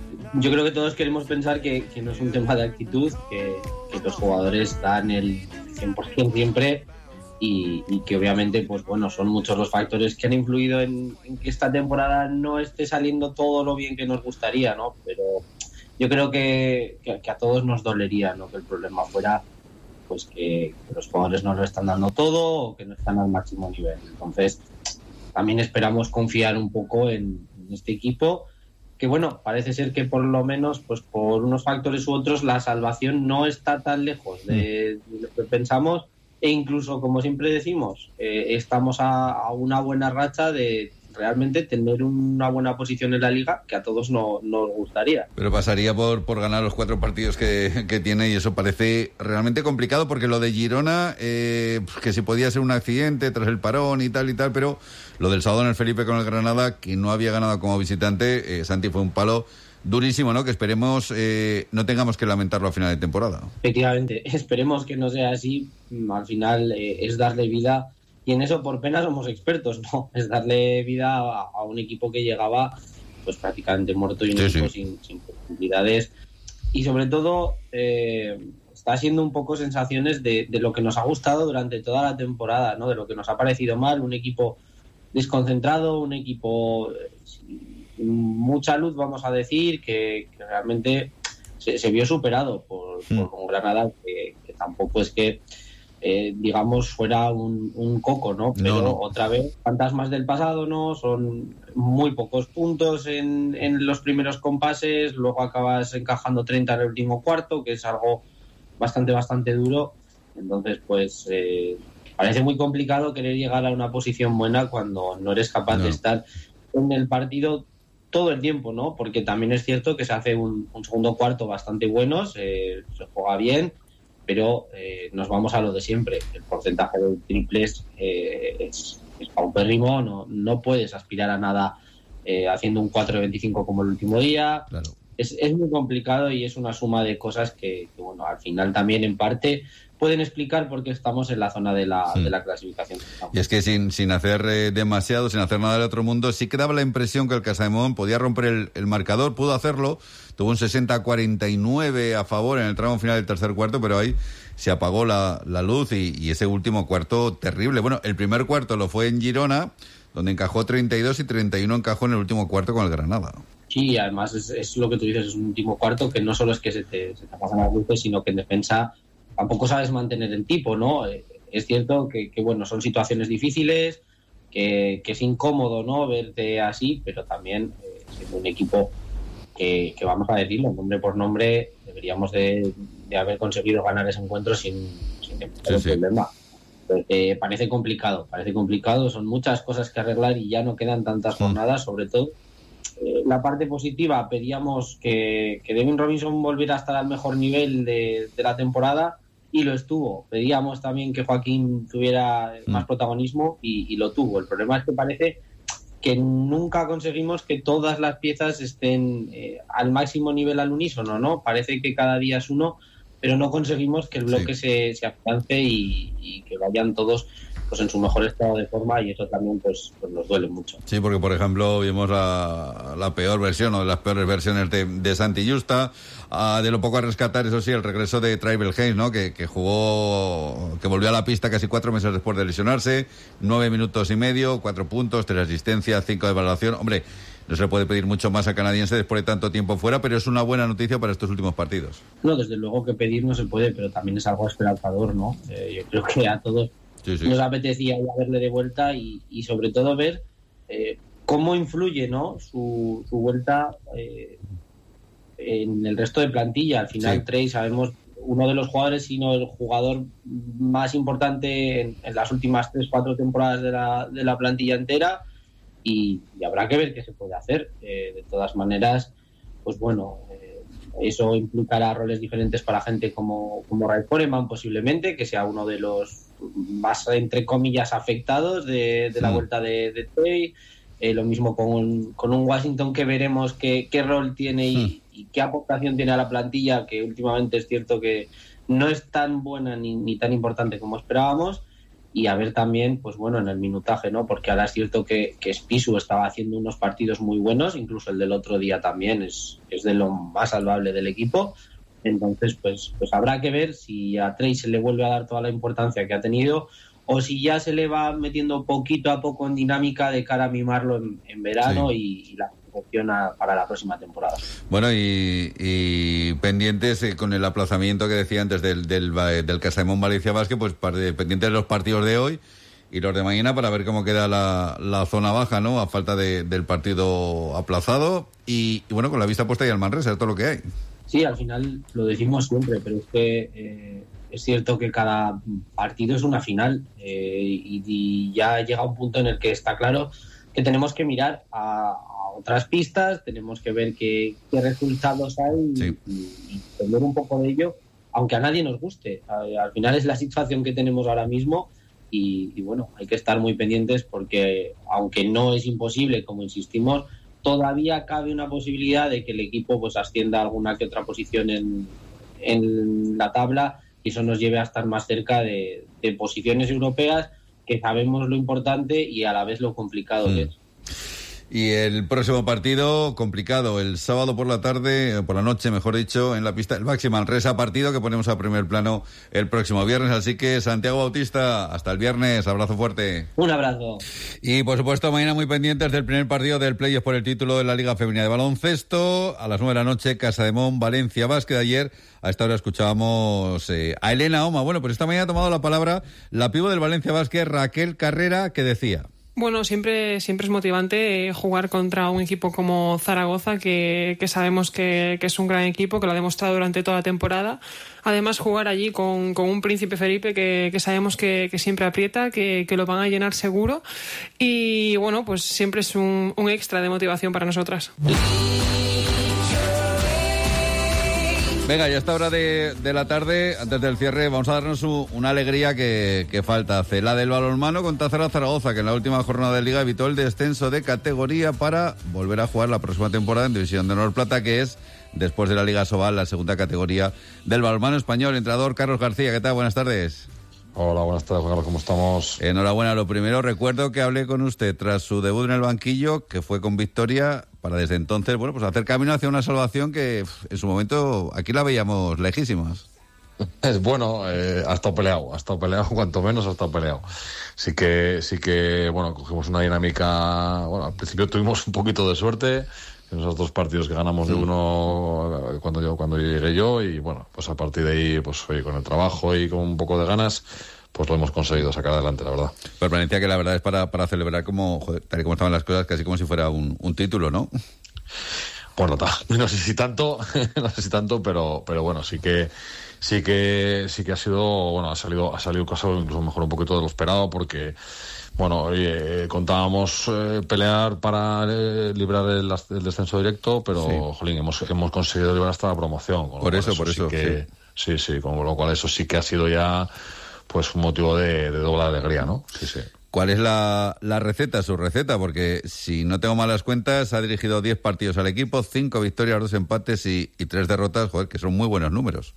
yo creo que todos queremos pensar que, que no es un tema de actitud, que, que los jugadores dan el cien por ciento siempre y, y que obviamente, pues bueno, son muchos los factores que han influido en, en que esta temporada no esté saliendo todo lo bien que nos gustaría, ¿no? Pero yo creo que, que, que a todos nos dolería, ¿no? Que el problema fuera pues que, que los jugadores no lo están dando todo o que no están al máximo nivel. Entonces, también esperamos confiar un poco en, en este equipo, que bueno, parece ser que por lo menos, pues por unos factores u otros, la salvación no está tan lejos de, de lo que pensamos, e incluso, como siempre decimos, eh, estamos a, a una buena racha de realmente tener una buena posición en la Liga, que a todos no, nos gustaría. Pero pasaría por, por ganar los cuatro partidos que, que tiene, y eso parece realmente complicado, porque lo de Girona, eh, que si podía ser un accidente tras el parón y tal y tal, pero lo del sábado en el Felipe con el Granada, que no había ganado como visitante, eh, Santi, fue un palo durísimo, ¿no? Que esperemos eh, no tengamos que lamentarlo a final de temporada. Efectivamente, esperemos que no sea así. Al final eh, es darle vida, y en eso por pena somos expertos, ¿no? Es darle vida a, a un equipo que llegaba pues prácticamente muerto y un sí, equipo sí. sin, sin posibilidades. Y sobre todo eh, está siendo un poco sensaciones de, de lo que nos ha gustado durante toda la temporada, ¿no? De lo que nos ha parecido mal, un equipo desconcentrado, un equipo eh, sin mucha luz, vamos a decir, que, que realmente se, se vio superado por, mm. por un Granada que, que tampoco es que Eh, digamos fuera un, un coco, ¿no? Pero no, no. otra vez, fantasmas del pasado, ¿no? Son muy pocos puntos en, en los primeros compases, luego acabas encajando treinta en el último cuarto, que es algo bastante, bastante duro. Entonces, pues eh, parece muy complicado querer llegar a una posición buena cuando no eres capaz no. de estar en el partido todo el tiempo, ¿no? Porque también es cierto que se hace un, un segundo cuarto bastante bueno, se, se juega bien, pero eh, nos vamos a lo de siempre. El porcentaje de triples eh, es, es paupérrimo, no, no puedes aspirar a nada eh, haciendo un cuatro de veinticinco como el último día. Claro. Es, es muy complicado y es una suma de cosas que, que, bueno, al final también en parte pueden explicar por qué estamos en la zona de la, sí. de la clasificación. Y es que sin, sin hacer eh, demasiado, sin hacer nada del otro mundo, sí que daba la impresión que el Casademón podía romper el, el marcador, pudo hacerlo, tuvo un sesenta a cuarenta y nueve a favor en el tramo final del tercer cuarto, pero ahí se apagó la, la luz y, y ese último cuarto terrible. Bueno, el primer cuarto lo fue en Girona, donde encajó treinta y dos y treinta y uno encajó en el último cuarto con el Granada. Sí, además es, es lo que tú dices, es un último cuarto que no solo es que se te, se te apagan las luces, sino que en defensa tampoco sabes mantener el tipo, ¿no? Es cierto que, que bueno, son situaciones difíciles, que, que es incómodo, ¿no? Verte así, pero también eh, siendo un equipo que, que, vamos a decirlo, nombre por nombre, deberíamos de, de haber conseguido ganar ese encuentro sin, sin ningún sí, problema. Sí. Eh, parece complicado, parece complicado, son muchas cosas que arreglar y ya no quedan tantas jornadas, sobre todo. Eh, la parte positiva, pedíamos que, que Devin Robinson volviera a estar al mejor nivel de, de la temporada, y lo estuvo. Pedíamos también que Joaquín tuviera más mm. protagonismo y, y lo tuvo. El problema es que parece que nunca conseguimos que todas las piezas estén eh, al máximo nivel al unísono, ¿no? Parece que cada día es uno, pero no conseguimos que el bloque sí. se, se afiance y, y que vayan todos pues en su mejor estado de forma, y eso también pues, pues nos duele mucho. Sí, porque por ejemplo vimos la, la peor versión o de las peores versiones de, de Santi Justa. Uh, de lo poco a rescatar, eso sí, el regreso de Tribal Haynes, ¿no? Que, que jugó, que volvió a la pista casi cuatro meses después de lesionarse, nueve minutos y medio, cuatro puntos, tres asistencias, cinco de valoración. Hombre, no se le puede pedir mucho más al canadiense después de tanto tiempo fuera, pero es una buena noticia para estos últimos partidos. No, desde luego que pedir no se puede, pero también es algo esperanzador, ¿no? Eh, yo creo que a todos sí, sí. nos apetecía ya verle de vuelta y, y sobre todo ver eh, cómo influye, ¿no? Su, su vuelta eh, en el resto de plantilla. Al final, sí. Trey, sabemos, uno de los jugadores, sino el jugador más importante en, en las últimas tres, cuatro temporadas de la, de la plantilla entera, y, y habrá que ver qué se puede hacer. Eh, de todas maneras, pues bueno, eh, eso implicará roles diferentes para gente como, como Ray Foreman, posiblemente, que sea uno de los más, entre comillas, afectados de, de la sí. vuelta de, de Trey. Eh, lo mismo con un, con un Washington, que veremos qué, qué rol tiene y, sí. y qué aportación tiene a la plantilla, que últimamente es cierto que no es tan buena ni, ni tan importante como esperábamos. Y a ver también, pues bueno, en el minutaje, ¿no? Porque ahora es cierto que, que Spisu estaba haciendo unos partidos muy buenos, incluso el del otro día también es, es de lo más salvable del equipo. Entonces, pues, pues habrá que ver si a Trey se le vuelve a dar toda la importancia que ha tenido, o si ya se le va metiendo poquito a poco en dinámica de cara a mimarlo en, en verano sí. y, y la opción a, para la próxima temporada. Bueno, y, y pendientes eh, con el aplazamiento que decía antes del, del, del Casademón Valencia Basket, pues pendientes de los partidos de hoy y los de mañana para ver cómo queda la, la zona baja, ¿no? A falta de, del partido aplazado y, y bueno, con la vista puesta ahí al Manresa, es todo lo que hay. Sí, al final lo decimos siempre, pero es que eh, es cierto que cada partido es una final eh, y, y ya llega un punto en el que está claro que tenemos que mirar a, a otras pistas, tenemos que ver qué, qué resultados hay sí. y, y tener un poco de ello, aunque a nadie nos guste. Al, al final es la situación que tenemos ahora mismo y, y bueno, hay que estar muy pendientes porque aunque no es imposible, como insistimos, todavía cabe una posibilidad de que el equipo pues ascienda a alguna que otra posición en, en la tabla y eso nos lleve a estar más cerca de, de posiciones europeas, que sabemos lo importante y a la vez lo complicado mm. que es. Y el próximo partido complicado, el sábado por la tarde, por la noche, mejor dicho, en la pista del Baxi Manresa, partido que ponemos a primer plano el próximo viernes. Así que, Santiago Bautista, hasta el viernes, abrazo fuerte. Un abrazo. Y, por supuesto, mañana muy pendientes del primer partido del playoff por el título de la Liga Femenina de Baloncesto. A las nueve de la noche, Casademón, Valencia Basket. Ayer, a esta hora, escuchábamos eh, a Elena Oma. Bueno, pues esta mañana ha tomado la palabra la pivo del Valencia Basket, Raquel Carrera, que decía... Bueno, siempre, siempre es motivante jugar contra un equipo como Zaragoza, que, que sabemos que, que es un gran equipo, que lo ha demostrado durante toda la temporada. Además, jugar allí con, con un Príncipe Felipe que, que sabemos que, que siempre aprieta, que, que lo van a llenar seguro. Y bueno, pues siempre es un, un extra de motivación para nosotras. Venga, ya a esta hora de, de la tarde, antes del cierre, vamos a darnos u, una alegría que, que falta. Hace la del balonmano con Tazara Zaragoza, que en la última jornada de Liga evitó el descenso de categoría para volver a jugar la próxima temporada en División de Honor Plata, que es, después de la Liga Sobal, la segunda categoría del balonmano español. Entrenador Carlos García, ¿qué tal? Buenas tardes. Hola, buenas tardes, Juan Carlos, ¿cómo estamos? Enhorabuena. Lo primero, recuerdo que hablé con usted tras su debut en el banquillo, que fue con victoria, para desde entonces, bueno, pues hacer camino hacia una salvación que en su momento aquí la veíamos lejísimas. Es bueno, eh, ha estado peleado, ha estado peleado, cuanto menos ha estado peleado. Sí que, sí que, bueno, cogimos una dinámica, bueno, al principio tuvimos un poquito de suerte, en esos dos partidos que ganamos de uno cuando yo cuando llegué yo y bueno, pues a partir de ahí, pues oye, con el trabajo y con un poco de ganas, pues lo hemos conseguido sacar adelante, la verdad. Pero parecía que la verdad es para, para celebrar como, joder, tal y como estaban las cosas, casi como si fuera un, un título, ¿no? Bueno, no sé si tanto, no sé si tanto, pero, pero bueno, sí que sí que sí que ha sido, bueno, ha salido, ha salido un caso incluso mejor un poquito de lo esperado porque bueno, oye, eh, contábamos eh, pelear para eh, librar el, el descenso directo, pero, sí. jolín, hemos, hemos conseguido librar hasta la promoción. Por eso, por eso. Sí, que, sí. sí, sí, con lo cual eso sí que ha sido ya pues un motivo de, de doble alegría, ¿no? Sí, sí. ¿Cuál es la, la receta, su receta? Porque si no tengo malas cuentas, ha dirigido diez partidos al equipo, cinco victorias, dos empates y, y tres derrotas, joder, que son muy buenos números.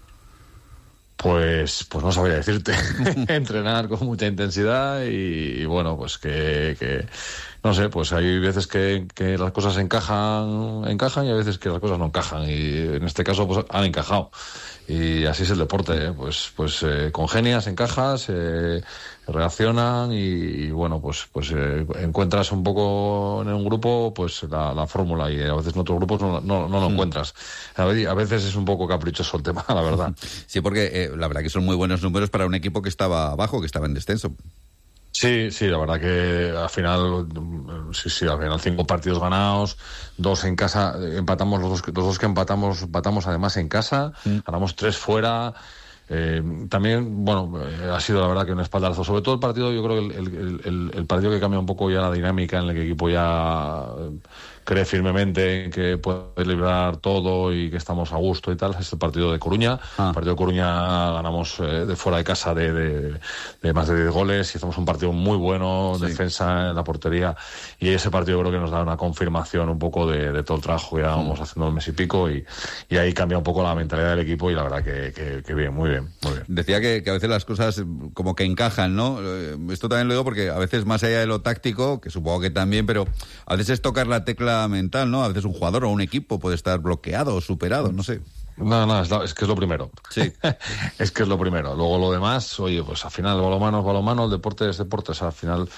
Pues, pues no sabría decirte. Entrenar con mucha intensidad y, y bueno, pues que, que, no sé, pues hay veces que, que las cosas encajan, encajan y hay veces que las cosas no encajan y en este caso pues han encajado. Y así es el deporte, ¿eh? pues, pues eh, congenias, encajas, eh, reaccionan y, y bueno, pues, pues eh, encuentras un poco en un grupo pues la, la fórmula y a veces en otros grupos no, no, no lo mm. encuentras. A veces es un poco caprichoso el tema, la verdad. Sí, porque eh, la verdad que son muy buenos números para un equipo que estaba abajo, que estaba en descenso. Sí, sí, la verdad que al final, sí, sí, al final cinco partidos ganados, dos en casa, empatamos los dos, los dos que empatamos, empatamos además en casa, mm. ganamos tres fuera. Eh, también, bueno, eh, ha sido la verdad que un espaldarazo. Sobre todo el partido, yo creo que el, el, el, el partido que cambia un poco ya la dinámica, en el que el equipo ya eh, cree firmemente en que puede librar todo y que estamos a gusto y tal, es el partido de Coruña. Ah. El partido de Coruña ganamos eh, de fuera de casa de, de, de más de diez goles y hicimos un partido muy bueno, sí. defensa en la portería, y ese partido creo que nos da una confirmación un poco de, de todo el trabajo que llevábamos mm. haciendo el mes y pico y, y ahí cambia un poco la mentalidad del equipo y la verdad que, que, que bien, muy bien. Muy bien. Decía que, que a veces las cosas como que encajan, ¿no? Esto también lo digo porque a veces más allá de lo táctico, que supongo que también, pero a veces es tocar la tecla mental, ¿no? A veces un jugador o un equipo puede estar bloqueado o superado, no sé. No, no, es, la, es que es lo primero. Sí. Es que es lo primero. Luego lo demás, oye, pues al final el balonmano es balonmano, el deporte es deporte, o sea, al final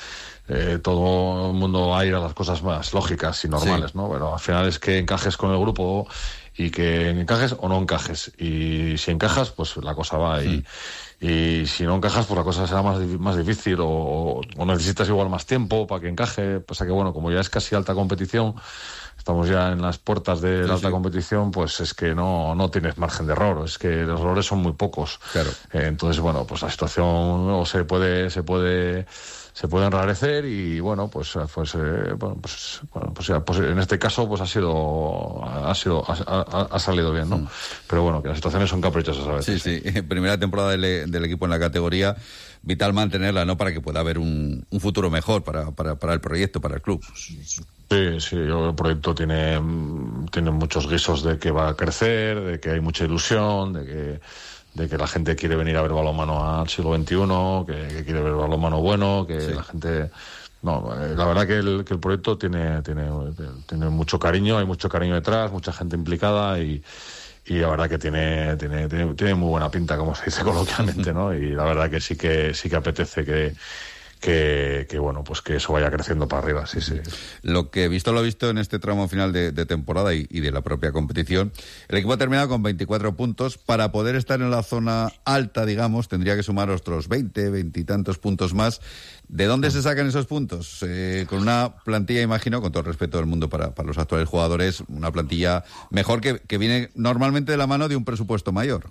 eh, todo el mundo va a ir a las cosas más lógicas y normales, sí. ¿no? Pero al final es que encajes con el grupo y que encajes o no encajes. Y si encajas, pues la cosa va ahí. Sí. Y si no encajas, pues la cosa será más, más difícil o, o necesitas igual más tiempo para que encaje. Pasa que, bueno, como ya es casi alta competición, estamos ya en las puertas de sí, la alta sí. competición, pues es que no, no tienes margen de error, es que los errores son muy pocos. Claro. Eh, entonces, bueno, pues la situación o se puede, se puede, se puede enrarecer y bueno, pues, pues, eh, bueno, pues, bueno, pues, ya, pues en este caso, pues ha sido, ha sido, ha, ha, ha salido bien, ¿no? Mm. Pero bueno, que las situaciones son caprichosas a veces. Sí, sí. Primera temporada del, del equipo en la categoría. Vital mantenerla, ¿no? Para que pueda haber un, un futuro mejor para, para, para el proyecto, para el club. Sí, sí, el proyecto tiene, tiene muchos guisos de que va a crecer, de que hay mucha ilusión, de que, de que la gente quiere venir a ver balonmano al siglo veintiuno, que, que quiere ver balonmano bueno, que sí. la gente... No, la verdad que el, que el proyecto tiene, tiene, tiene mucho cariño, hay mucho cariño detrás, mucha gente implicada y... y la verdad que tiene, tiene, tiene, tiene muy buena pinta, como se dice coloquialmente, ¿no? Y la verdad que sí que sí que apetece que, que, que bueno, pues que eso vaya creciendo para arriba, sí, sí. Lo que he visto lo he visto en este tramo final de, de temporada y, y de la propia competición. El equipo ha terminado con veinticuatro puntos. Para poder estar en la zona alta, digamos, tendría que sumar otros veinte, veinte y tantos puntos más. ¿De dónde se sacan esos puntos? Eh, con una plantilla, imagino, con todo el respeto del mundo para, para los actuales jugadores, una plantilla mejor que, que viene normalmente de la mano de un presupuesto mayor.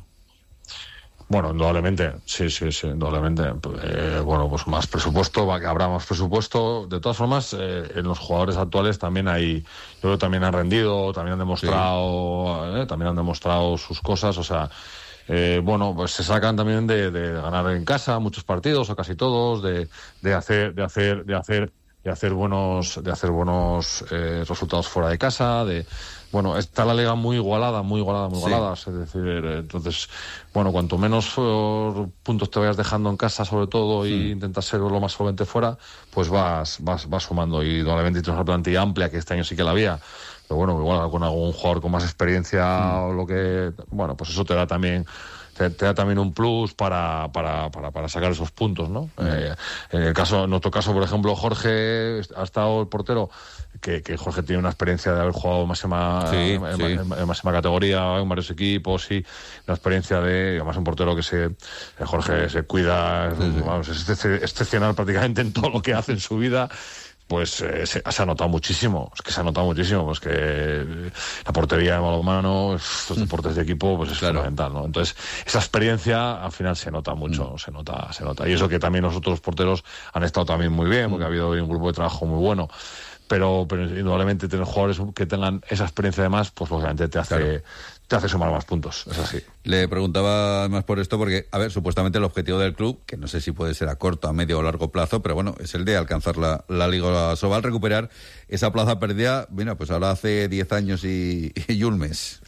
Bueno, indudablemente, sí, sí, sí, indudablemente. Eh, bueno, pues más presupuesto, habrá más presupuesto. De todas formas, eh, en los jugadores actuales también hay, yo creo que también han rendido, también han demostrado, sí. eh, también han demostrado sus cosas, o sea... Eh, bueno, pues se sacan también de, de ganar en casa muchos partidos o casi todos, de, de hacer, de hacer, de hacer, de hacer buenos, de hacer buenos eh, resultados fuera de casa, de bueno, está la liga muy igualada, muy igualada, muy igualada, sí. Es decir, entonces, bueno, cuanto menos uh, puntos te vayas dejando en casa, sobre todo, sí. y intentas ser lo más solvente fuera, pues vas, vas, vas sumando y probablemente tienes una plantilla amplia que este año sí que la había. Pero bueno, igual con algún jugador con más experiencia mm. o lo que... Bueno, pues eso te da también... Te, te da también un plus para, para, para, para sacar esos puntos, ¿no? Mm. Eh, en el caso, en nuestro caso, por ejemplo, Jorge ha estado el portero, que, que Jorge tiene una experiencia de haber jugado máxima, sí, en, sí. En, en, en máxima categoría, en varios equipos, y una experiencia de, además, un portero que se, Jorge se cuida, sí, sí. Vamos, es excepcional prácticamente en todo lo que hace en su vida. Pues eh, se, se ha notado muchísimo, es que se ha notado muchísimo, pues que la portería de balonmano, estos deportes de equipo, pues es claro. fundamental, ¿no? Entonces, esa experiencia al final se nota mucho, mm. se nota, se nota. Y eso que también los otros porteros han estado también muy bien, porque mm. ha habido un grupo de trabajo muy bueno. Pero, pero indudablemente tener jugadores que tengan esa experiencia además, pues lógicamente te hace, claro. te hace sumar más puntos, es así. Le preguntaba más por esto porque, a ver, supuestamente el objetivo del club, que no sé si puede ser a corto, a medio o largo plazo, pero bueno, es el de alcanzar la, la Liga Sobal, recuperar esa plaza perdida, mira, pues ahora hace diez años y, y un mes.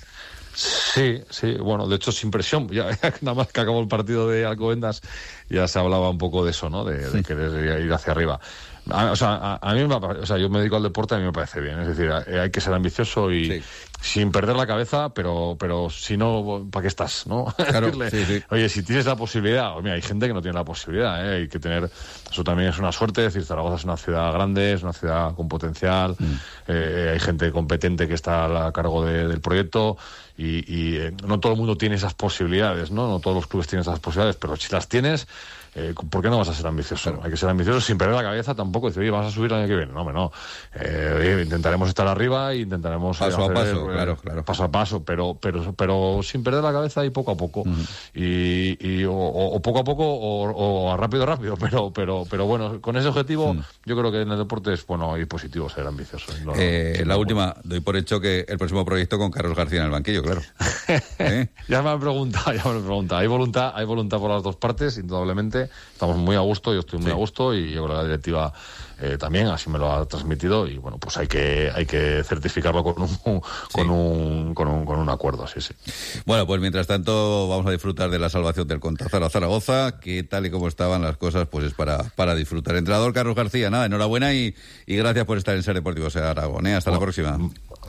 Sí, sí, bueno, de hecho sin presión, ya, ya nada más que acabó el partido de Alcobendas ya se hablaba un poco de eso, ¿no? De, de querer ir hacia arriba. A, o sea, a, a mí me, o sea, yo me dedico al deporte, a mí me parece bien, es decir, hay que ser ambicioso y sí. sin perder la cabeza, pero pero si no, ¿para qué estás, no? Claro, sí, sí. Oye, si tienes la posibilidad, mira, hay gente que no tiene la posibilidad, ¿eh? Hay que tener, eso también es una suerte, es decir, Zaragoza es una ciudad grande, es una ciudad con potencial, mm. eh, hay gente competente que está a cargo de, del proyecto y, y eh, no todo el mundo tiene esas posibilidades, ¿no? No todos los clubes tienen esas posibilidades, pero si las tienes... Eh, ¿por qué no vas a ser ambicioso? Claro. Hay que ser ambicioso sin perder la cabeza tampoco. Decir, oye, vas a subir el año que viene. No, hombre, no. Eh, oye, intentaremos estar arriba e intentaremos... Paso hacer, a paso, eh, claro, claro. Paso a paso, pero pero pero sin perder la cabeza y poco a poco. Uh-huh. Y, y o, o poco a poco o, o a rápido, rápido. Pero pero pero bueno, con ese objetivo uh-huh. yo creo que en el deporte es bueno y positivo ser ambicioso. No, eh, no, la no, última, bueno. doy por hecho que el próximo proyecto con Carlos García en el banquillo, claro. ¿Eh? Ya me han preguntado, ya me han preguntado. Hay voluntad, hay voluntad por las dos partes, indudablemente. Estamos muy a gusto, yo estoy muy sí. a gusto y yo creo que la directiva eh, también así me lo ha transmitido y bueno, pues hay que hay que certificarlo con un con sí. un con un con un acuerdo, sí, sí. Bueno, pues mientras tanto vamos a disfrutar de la salvación del Contazara Zaragoza, que tal y como estaban las cosas, pues es para para disfrutar. Entrenador Carlos García, nada, enhorabuena y, y gracias por estar en Ser Deportivo Ser Aragón, ¿eh? Hasta bueno, la próxima.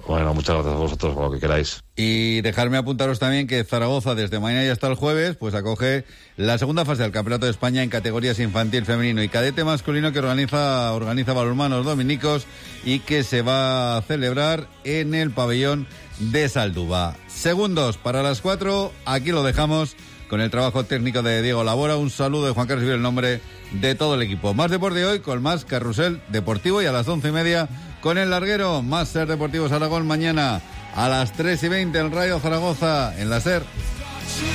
Bueno, muchas gracias a vosotros por lo que queráis. Y dejarme apuntaros también que Zaragoza desde mañana y hasta el jueves pues acoge la segunda fase del Campeonato de España en categorías infantil, femenino y cadete masculino que organiza organiza Balonmanos Dominicos y que se va a celebrar en el pabellón de Saldúa. Segundos para las cuatro, aquí lo dejamos con el trabajo técnico de Diego Labora. Un saludo de Juan Carlos Ibero en nombre de todo el equipo. Más deporte hoy con más Carrusel Deportivo y a las once y media con el larguero, más Ser Deportivos Aragón mañana a las tres y veinte en Radio Zaragoza en la Ser.